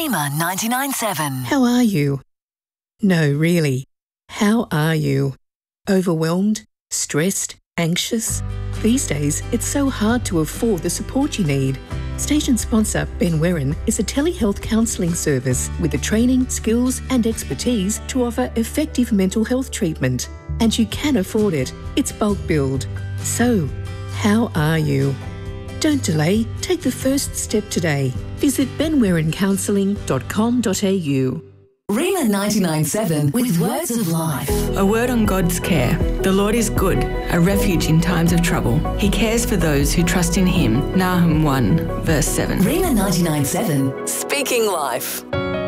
Rima 99.7. How are you? No, really. How are you? Overwhelmed? Stressed? Anxious? These days, it's so hard to afford the support you need. Station sponsor Ben Werran is a telehealth counselling service with the training, skills and expertise to offer effective mental health treatment. And you can afford it. It's bulk billed. So, how are you? Don't delay. Take the first step today. Visit benwerrancounselling.com.au. Rima 99.7 with words of life. A word on God's care. The Lord is good, a refuge in times of trouble. He cares for those who trust in him. Nahum 1, verse 7. Rima 99.7, speaking life.